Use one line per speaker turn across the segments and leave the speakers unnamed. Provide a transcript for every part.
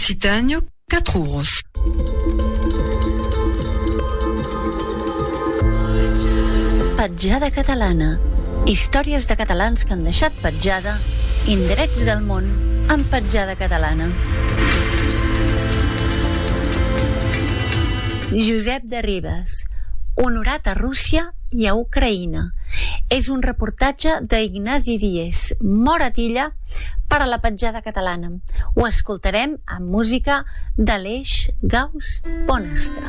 Occitânio, 4 euros.
Petjada catalana. Històries de catalans que han deixat petjada, indrets del món en petjada catalana. Josep de Ribes, honorat a Rússia i a Ucraïna. És un reportatge d'Ignasi Díez, Moratilla, per a la petjada catalana. Ho escoltarem amb música d'Aleix Gauss Bonastre.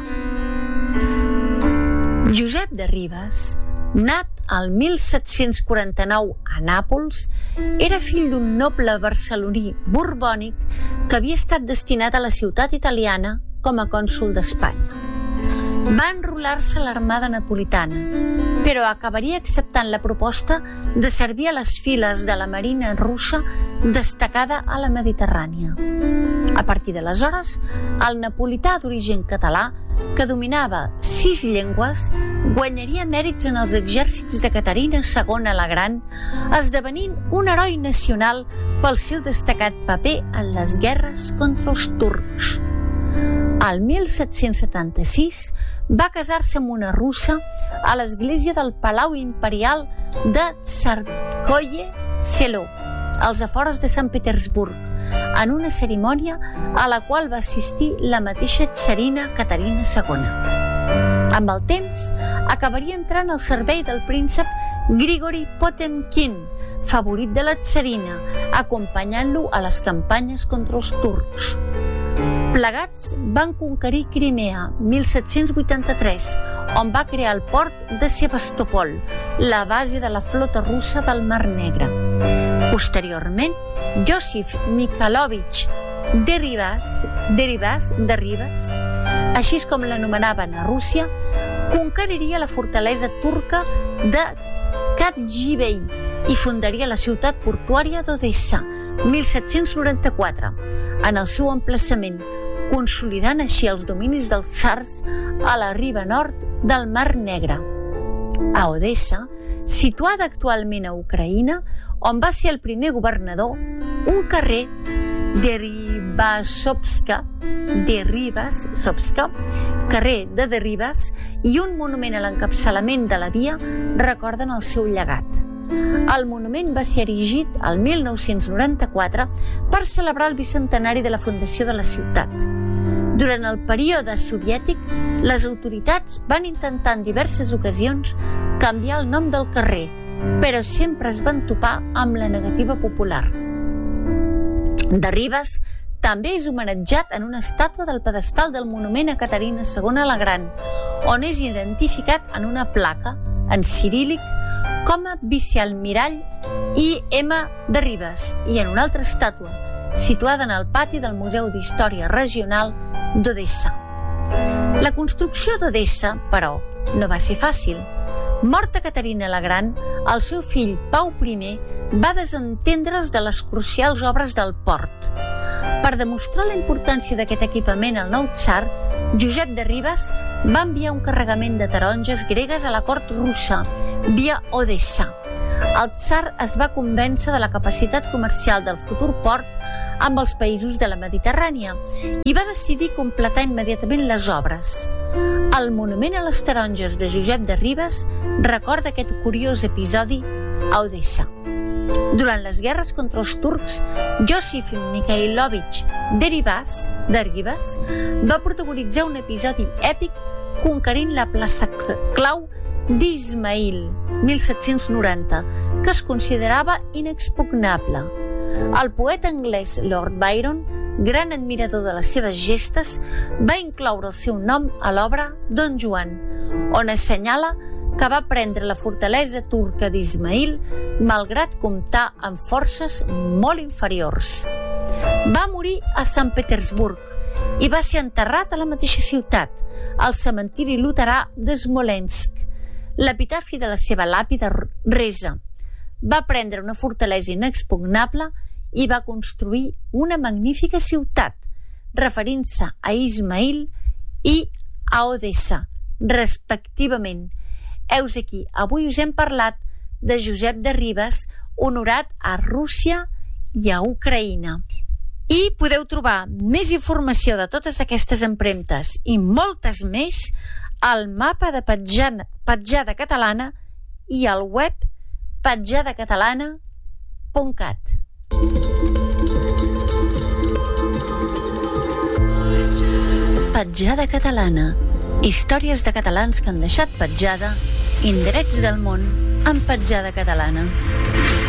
Josep de Ribes, nat al 1749 a Nàpols, era fill d'un noble barceloní borbònic que havia estat destinat a la ciutat italiana com a cònsol d'Espanya. Va enrolar-se a l'armada napolitana, però acabaria acceptant la proposta de servir a les files de la marina russa destacada a la Mediterrània. A partir d'aleshores, el napolità d'origen català, que dominava 6 llengües, guanyaria mèrits en els exèrcits de Caterina II la Gran, esdevenint un heroi nacional pel seu destacat paper en les guerres contra els turcs. Al 1776 va casar-se amb una russa a l'església del Palau Imperial de Tsarskoye Selo, als afores de Sant Petersburg, en una cerimònia a la qual va assistir la mateixa tsarina Caterina II. Amb el temps, acabaria entrant al servei del príncep Grigori Potemkin, favorit de la tsarina, acompanyant-lo a les campanyes contra els turcs. Plegats van conquerir Crimea, 1783, on va crear el port de Sebastopol, la base de la flota russa del Mar Negre. Posteriorment, Josif Mikhailovich de Ribes, així com l'anomenaven a Rússia, conqueriria la fortalesa turca de Kadjibey i fundaria la ciutat portuària d'Odessa, 1794, en el seu emplaçament, consolidant així els dominis dels tsars a la riba nord del Mar Negre. A Odessa, situada actualment a Ucraïna, on va ser el primer governador, un carrer carrer de Derribes, i un monument a l'encapçalament de la via recorden el seu llegat. El monument va ser erigit el 1994 per celebrar el bicentenari de la fundació de la ciutat. Durant el període soviètic, les autoritats van intentar en diverses ocasions canviar el nom del carrer, però sempre es van topar amb la negativa popular. De Ribes també és homenatjat en una estàtua del pedestal del monument a Caterina II la Gran, on és identificat en una placa, en ciríl·lic, com a vicealmirall I.M. de Ribes, i en una altra estàtua, situada en el pati del Museu d'Història Regional d'Odessa. La construcció d'Odessa, però, no va ser fàcil. Morta Caterina la Gran, el seu fill Pau I va desentendre's de les crucials obres del port. Per demostrar la importància d'aquest equipament al nou tsar, Josep de Ribes va enviar un carregament de taronges gregues a la cort russa, via Odessa. El tsar es va convèncer de la capacitat comercial del futur port amb els països de la Mediterrània i va decidir completar immediatament les obres. El monument a les taronges de Josep de Ribes recorda aquest curiós episodi a Odessa. Durant les guerres contra els turcs, Josif Mikhailovich de Ribes va protagonitzar un episodi èpic conquerint la plaça clau d'Ismail, 1790, que es considerava inexpugnable. El poeta anglès Lord Byron, gran admirador de les seves gestes, va incloure el seu nom a l'obra Don Juan, on assenyala que va prendre la fortalesa turca d'Ismail malgrat comptar amb forces molt inferiors. Va morir a Sant Petersburg i va ser enterrat a la mateixa ciutat, al cementiri luterà de Smolensk. L'epitafi de la seva làpida resa: va prendre una fortalesa inexpugnable i va construir una magnífica ciutat, referint-se a Ismail i a Odessa, respectivament. Heus aquí, avui us hem parlat de Josep de Ribes, honorat a Rússia i a Ucraïna. I podeu trobar més informació de totes aquestes empremtes i moltes més al mapa de petjada catalana i al web petjadacatalana.cat. Petjada catalana. Històries de catalans que han deixat petjada, indrets del món amb petjada catalana.